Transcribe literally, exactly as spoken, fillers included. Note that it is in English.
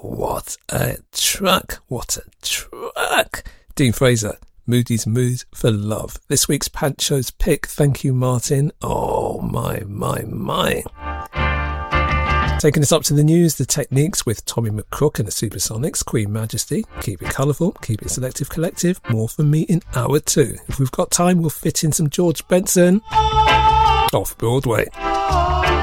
what a track. What a track. Dean Fraser, Moody's Mood for Love. This week's Pancho's pick. Thank you, Martin. Oh, my, my, my. Taking us up to the news, the Techniques with Tommy McCrook and the Supersonics, Queen Majesty. Keep it colourful, keep it selective collective. More from me in hour two. If we've got time, we'll fit in some George Benson. Off Broadway.